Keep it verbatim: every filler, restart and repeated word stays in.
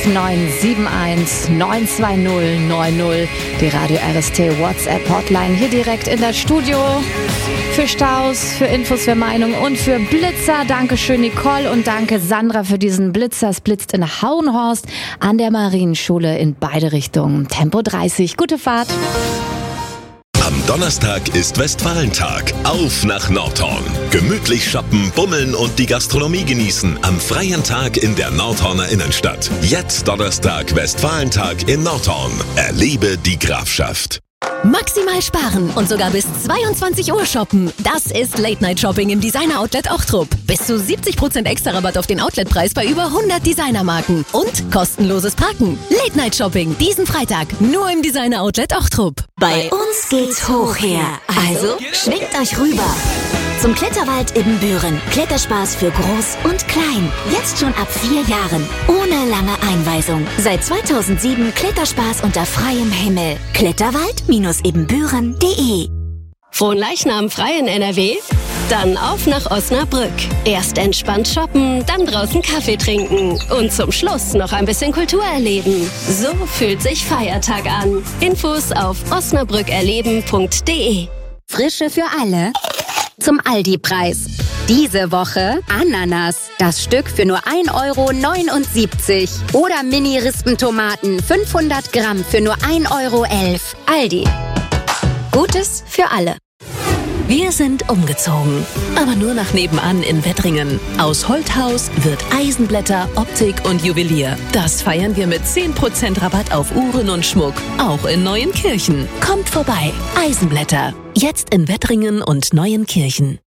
neun sieben eins neun zwei null neun null, die Radio R S T WhatsApp Hotline hier direkt in das Studio. Für Staus, für Infos, für Meinung und für Blitzer. Dankeschön Nicole und danke Sandra für diesen Blitzer. Es blitzt in Hauenhorst an der Marienschule in beide Richtungen. Tempo dreißig, gute Fahrt. Am Donnerstag ist Westfalentag. Auf nach Nordhorn. Gemütlich shoppen, bummeln und die Gastronomie genießen am freien Tag in der Nordhorner Innenstadt. Jetzt Donnerstag Westfalentag in Nordhorn. Erlebe die Grafschaft. Maximal sparen und sogar bis zweiundzwanzig Uhr shoppen. Das ist Late-Night-Shopping im Designer-Outlet Ochtrup. Bis zu siebzig Prozent extra Rabatt auf den Outletpreis bei über hundert Designermarken. Und kostenloses Parken. Late-Night-Shopping diesen Freitag nur im Designer-Outlet Ochtrup. Bei uns geht's hoch her. Also schwingt euch rüber. Zum Kletterwald Ibbenbüren. Kletterspaß für Groß und Klein. Jetzt schon ab vier Jahren. Ohne lange Einweisung. Seit zweitausendsieben Kletterspaß unter freiem Himmel. Kletterwald Ibbenbüren punkt de. Fronleichnam frei in N R W? Dann auf nach Osnabrück. Erst entspannt shoppen, dann draußen Kaffee trinken und zum Schluss noch ein bisschen Kultur erleben. So fühlt sich Feiertag an. Infos auf osnabrück erleben punkt de. Frische für alle zum Aldi-Preis. Diese Woche Ananas. Das Stück für nur ein Euro neunundsiebzig. Oder Mini-Rispentomaten fünfhundert Gramm für nur ein Euro elf. Aldi. Gutes für alle. Wir sind umgezogen, aber nur nach nebenan in Wettringen. Aus Holthaus wird Eisenblätter, Optik und Juwelier. Das feiern wir mit zehn Prozent Rabatt auf Uhren und Schmuck, auch in Neuenkirchen. Kommt vorbei, Eisenblätter. Jetzt in Wettringen und Neuenkirchen.